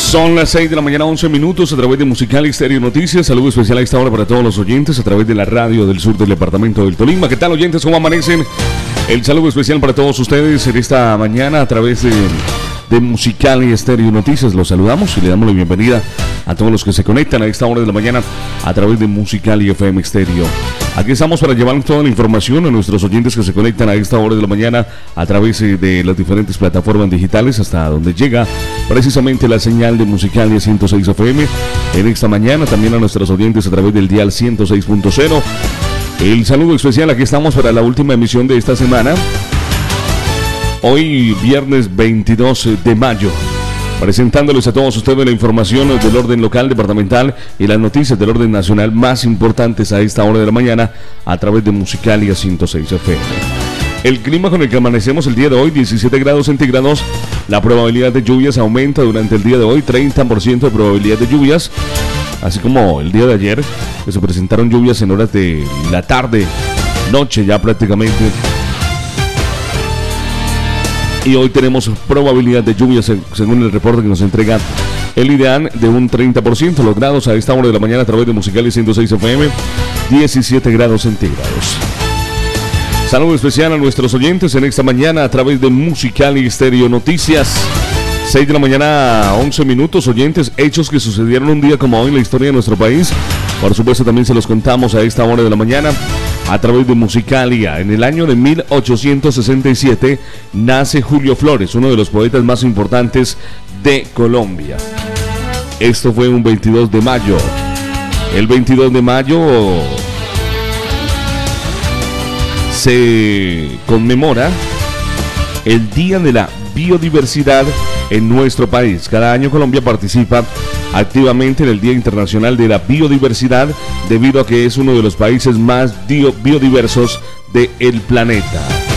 Son las 6 de la mañana, 11 minutos, a través de Musical Estéreo Noticias. Saludo especial a esta hora para todos los oyentes a través de la radio del sur del departamento del Tolima. ¿Qué tal, oyentes? ¿Cómo amanecen? El saludo especial para todos ustedes en esta mañana a través de Musical Estéreo Noticias. Los saludamos y le damos la bienvenida a todos los que se conectan a esta hora de la mañana a través de Musical y FM Estéreo. Aquí estamos para llevar toda la información a nuestros oyentes que se conectan a esta hora de la mañana a través de las diferentes plataformas digitales hasta donde llega precisamente la señal de Musical y 106 FM. En esta mañana también a nuestros oyentes a través del dial 106.0. El saludo especial, aquí estamos para la última emisión de esta semana. Hoy viernes 22 de mayo. Presentándoles a todos ustedes la información del orden local, departamental y las noticias del orden nacional más importantes a esta hora de la mañana a través de Musicalia 106 FM. El clima con el que amanecemos el día de hoy, 17 grados centígrados. La probabilidad de lluvias aumenta durante el día de hoy, 30% de probabilidad de lluvias. Así como el día de ayer, que se presentaron lluvias en horas de la tarde, noche ya prácticamente. Y hoy tenemos probabilidad de lluvias según el reporte que nos entrega el IDEAN de un 30%. Los grados a esta hora de la mañana a través de Musical 106 FM, 17 grados centígrados. Saludo especial a nuestros oyentes en esta mañana a través de Musical y Estéreo Noticias. 6 de la mañana, 11 minutos, oyentes, hechos que sucedieron un día como hoy en la historia de nuestro país. Por supuesto también se los contamos a esta hora de la mañana a través de Musicalia. En el año de 1867 nace Julio Flores, uno de los poetas más importantes de Colombia. Esto fue un 22 de mayo. El 22 de mayo se conmemora el Día de la Biodiversidad en nuestro país. Cada año Colombia participa activamente en el Día Internacional de la Biodiversidad debido a que es uno de los países más biodiversos del planeta.